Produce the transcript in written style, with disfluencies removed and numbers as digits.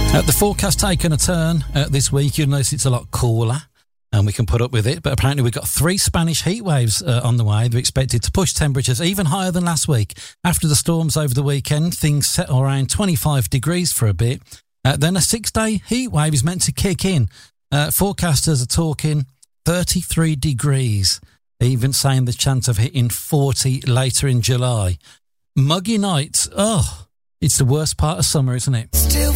The forecast taken a turn this week. You'll notice it's a lot cooler and we can put up with it. But apparently we've got 3 Spanish heat waves on the way. They're expected to push temperatures even higher than last week. After the storms over the weekend, things settle around 25 degrees for a bit. Then a 6-day heat wave is meant to kick in. Forecasters are talking 33 degrees, even saying the chance of hitting 40 later in July. Muggy nights. Oh, it's the worst part of summer, isn't it? Still